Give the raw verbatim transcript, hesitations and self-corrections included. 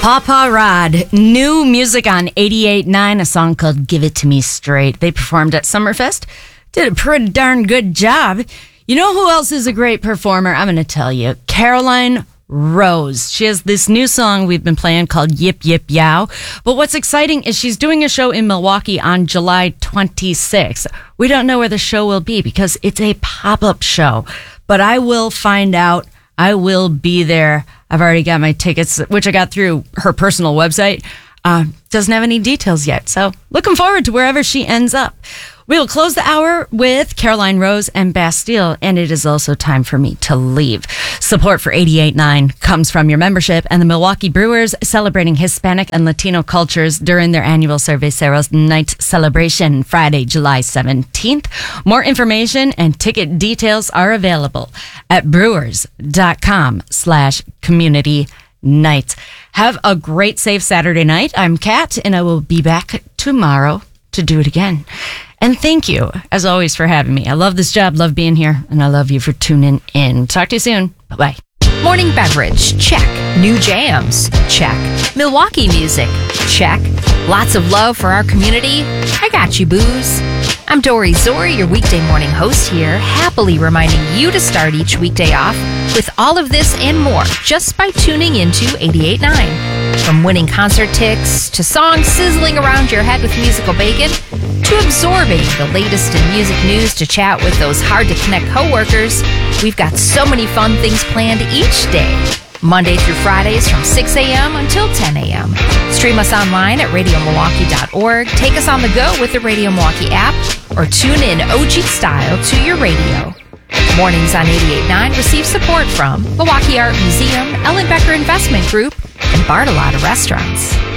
Papa Rod, new music on eighty-eight point nine, a song called Give It To Me Straight. They performed at Summerfest, did a pretty darn good job. You know who else is a great performer? I'm going to tell you. Caroline Rose. She has this new song we've been playing called Yip Yip Yow. But what's exciting is she's doing a show in Milwaukee on July twenty-sixth. We don't know where the show will be because it's a pop-up show. But I will find out. I will be there. I've already got my tickets, which I got through her personal website. Uh, doesn't have any details yet. So looking forward to wherever she ends up. We will close the hour with Caroline Rose and Bastille, and it is also time for me to leave. Support for eighty-eight point nine comes from your membership and the Milwaukee Brewers, celebrating Hispanic and Latino cultures during their annual Cerveceros Night celebration, Friday, July seventeenth. More information and ticket details are available at brewers.com slash community night. Have a great, safe Saturday night. I'm Kat, and I will be back tomorrow to do it again. And thank you, as always, for having me. I love this job, love being here, and I love you for tuning in. Talk to you soon. Bye-bye. Morning beverage, check. New jams, check. Milwaukee music, check. Lots of love for our community. I got you, booze. I'm Dory Zori, your weekday morning host here, happily reminding you to start each weekday off with all of this and more just by tuning into eighty-eight point nine. From winning concert tickets to songs sizzling around your head with musical bacon to absorbing the latest in music news to chat with those hard-to-connect coworkers, we've got so many fun things planned each day. Monday through Fridays from six a.m. until ten a.m. Stream us online at radio milwaukee dot org, take us on the go with the Radio Milwaukee app, or tune in O G style to your radio. Mornings on eighty-eight point nine receive support from Milwaukee Art Museum, Ellen Becker Investment Group, and Bartolotta Restaurants.